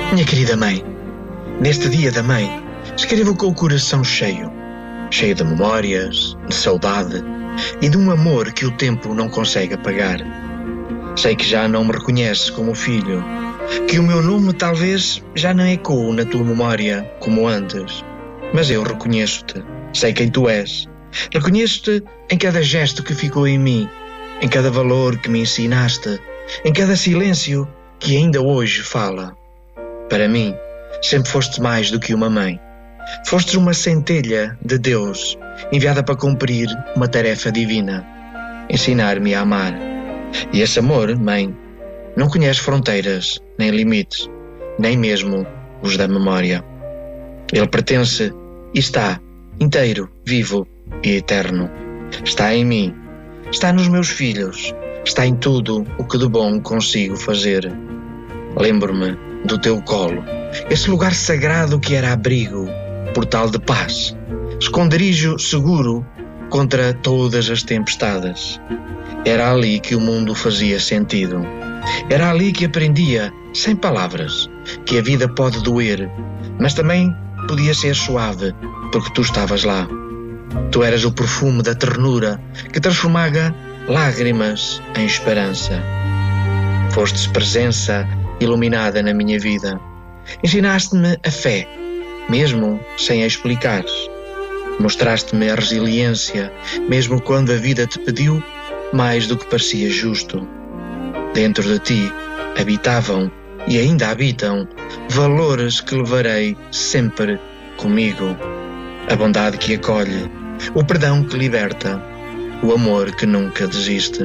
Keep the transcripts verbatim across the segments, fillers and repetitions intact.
Minha querida mãe, neste dia da mãe, escrevo com o coração cheio, cheio de memórias, de saudade e de um amor que o tempo não consegue apagar. Sei que já não me reconheces como filho, que o meu nome talvez já não ecoe na tua memória como antes, mas eu reconheço-te, sei quem tu és. Reconheço-te em cada gesto que ficou em mim, em cada valor que me ensinaste, em cada silêncio que ainda hoje fala. Para mim, sempre foste mais do que uma mãe. Fostes uma centelha de Deus, enviada para cumprir uma tarefa divina, ensinar-me a amar. E esse amor, mãe, não conhece fronteiras, nem limites, nem mesmo os da memória. Ele pertence e está inteiro, vivo e eterno. Está em mim, está nos meus filhos, está em tudo o que de bom consigo fazer. Lembro-me do teu colo, esse lugar sagrado que era abrigo, portal de paz, esconderijo seguro contra todas as tempestades. Era ali que o mundo fazia sentido. Era ali que aprendia, sem palavras, que a vida pode doer, mas também podia ser suave, porque tu estavas lá. Tu eras o perfume da ternura que transformava lágrimas em esperança. Fostes presença iluminada na minha vida. Ensinaste-me a fé, mesmo sem a explicares. Mostraste-me a resiliência, mesmo quando a vida te pediu mais do que parecia justo. Dentro de ti habitavam e ainda habitam valores que levarei sempre comigo. A bondade que acolhe, o perdão que liberta, o amor que nunca desiste.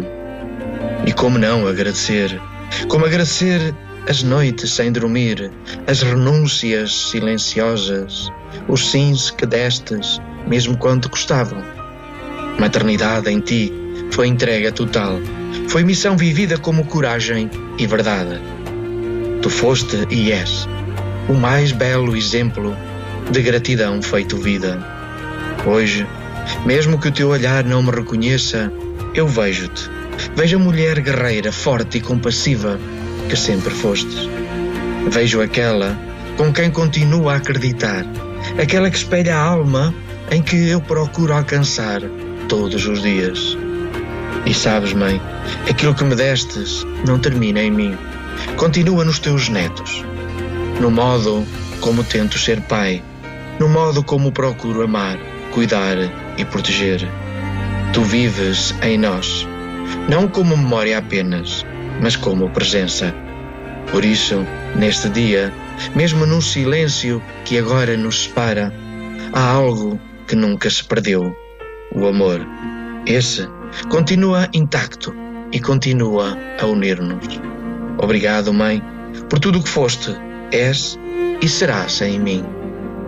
E como não agradecer? Como agradecer as noites sem dormir, as renúncias silenciosas, os sims que destes, mesmo quando custavam. Maternidade em ti foi entrega total, foi missão vivida como coragem e verdade. Tu foste e és o mais belo exemplo de gratidão feito vida. Hoje, mesmo que o teu olhar não me reconheça, eu vejo-te. Vejo a mulher guerreira, forte e compassiva que sempre fostes. Vejo aquela com quem continuo a acreditar, aquela que espelha a alma em que eu procuro alcançar todos os dias. E sabes, mãe, aquilo que me destes não termina em mim. Continua nos teus netos, no modo como tento ser pai, no modo como procuro amar, cuidar e proteger. Tu vives em nós, não como memória apenas, mas como presença. Por isso, neste dia, mesmo num silêncio que agora nos separa, há algo que nunca se perdeu: o amor. Esse continua intacto e continua a unir-nos. Obrigado, mãe, por tudo o que foste, és e serás em mim.